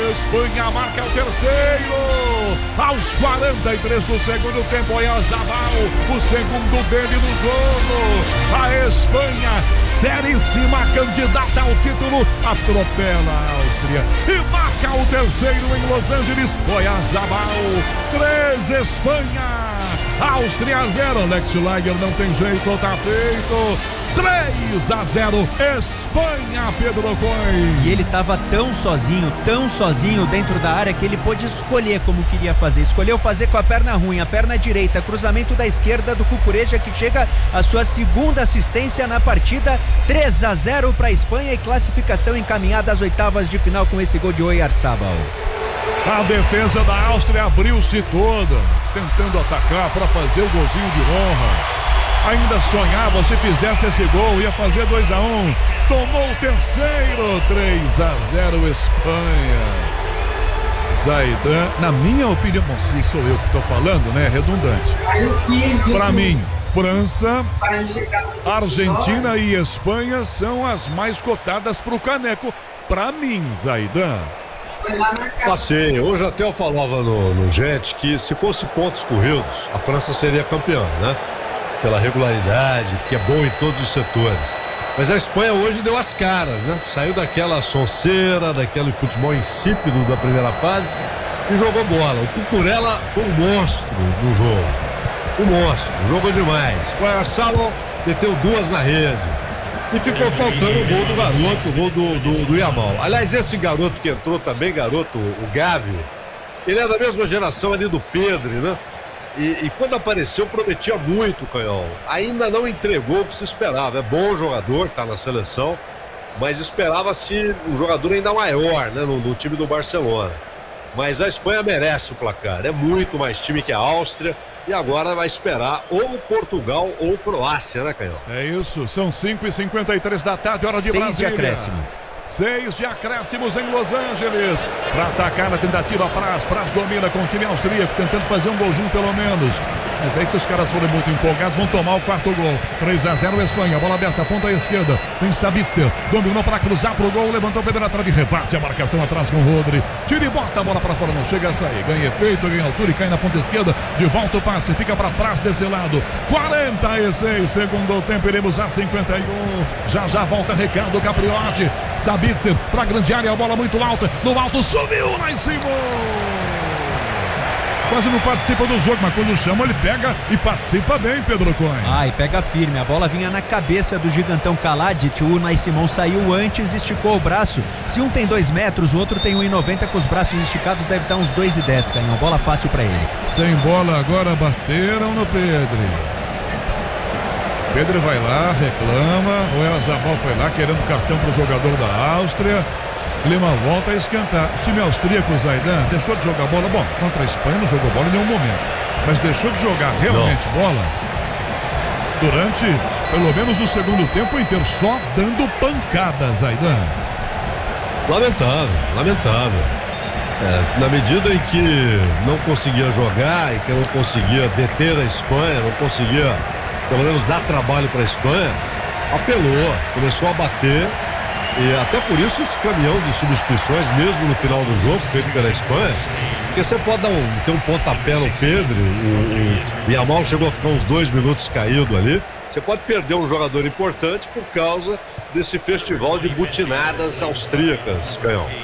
Espanha marca o terceiro. Aos 43 do segundo tempo, Oyarzabal, o segundo dele no jogo. A Espanha, seríssima candidata ao título, atropela a Áustria e marca o terceiro em Los Angeles. Oyarzabal, 3 Espanha, Áustria 0. Alex Lager não tem jeito, tá feito. 3-0 Espanha, Pedro Coin. E ele estava tão sozinho dentro da área que ele pôde escolher como queria fazer. Escolheu fazer com a perna ruim, a perna direita, cruzamento da esquerda do Cucurella, que chega a sua segunda assistência na partida. 3-0 para a Espanha e classificação encaminhada às oitavas de final com esse gol de Oyarzabal. A defesa da Áustria abriu-se toda, tentando atacar para fazer o golzinho de honra. Ainda sonhava, se fizesse esse gol, ia fazer 2-1. Tomou o terceiro, 3-0 Espanha. Zaidan, na minha opinião, bom, se sou eu que estou falando, né? É redundante. Para mim, França, Argentina e Espanha são as mais cotadas para o caneco. Para mim, Zaidan. Passei. Hoje até eu falava no Jet que se fosse pontos corridos, a França seria campeã, né? Pela regularidade, que é bom em todos os setores. Mas a Espanha hoje deu as caras, né? Saiu daquela sonceira, daquele futebol insípido da primeira fase e jogou bola. O Cucurella foi um monstro no jogo. Um monstro, jogou demais. O Oyarzabal meteu 2 na rede. E ficou faltando o gol do garoto, o gol do Yamal. Aliás, esse garoto que entrou também, o Gavi, ele é da mesma geração ali do Pedri, né? E quando apareceu, prometia muito, Canhão. Ainda não entregou o que se esperava. É bom jogador, tá na seleção, mas esperava-se um jogador ainda maior, né, no time do Barcelona. Mas a Espanha merece o placar. É muito mais time que a Áustria. E agora vai esperar ou Portugal ou Croácia, né, Canhão? É isso, são 5h53 da tarde, hora de 6 Brasília. de acréscimo. 6 de acréscimos em Los Angeles. Para atacar a tentativa, Praz domina com o time austríaco, tentando fazer um golzinho pelo menos. Mas aí, se os caras forem muito empolgados, vão tomar o quarto gol. 3-0 Espanha, bola aberta, ponta esquerda. Vem Sabitzer, dominou para cruzar pro gol, levantou o pé na trave, rebate a marcação atrás com o Rodri. Tira e bota a bola para fora, não chega a sair. Ganha efeito, ganha altura e cai na ponta esquerda. De volta o passe, fica para Praz desse lado. 46, segundo tempo, iremos a 51. Já volta recado, Capriotti. Sabitzer para a grande área, a bola muito alta. No alto, subiu lá em cima. Quase não participa do jogo, mas quando chama ele pega e participa bem, Pedro Coin. E pega firme, a bola vinha na cabeça do gigantão Kalajic, o Unai Simon saiu antes, esticou o braço. Se um tem 2 metros, o outro tem 1,90, com os braços esticados deve dar uns 2,10, Canhão. Bola fácil pra ele. Sem bola agora, bateram no Pedro. Pedro vai lá, reclama. O Oyarzabal foi lá querendo cartão pro jogador da Áustria. Clima volta a esquentar. O time austríaco, Zaidan, deixou de jogar bola. Bom, contra a Espanha não jogou bola em nenhum momento, mas deixou de jogar realmente bola durante pelo menos o segundo tempo inteiro, só dando pancadas, Zaidan. Lamentável. Na medida em que não conseguia jogar e que não conseguia deter a Espanha, não conseguia pelo menos dar trabalho para a Espanha, apelou, começou a bater. E até por isso esse caminhão de substituições, mesmo no final do jogo, feito pela Espanha, porque você pode ter um pontapé no Pedro, o Yamal chegou a ficar uns 2 minutos caído ali, você pode perder um jogador importante por causa desse festival de butinadas austríacas, Canhão.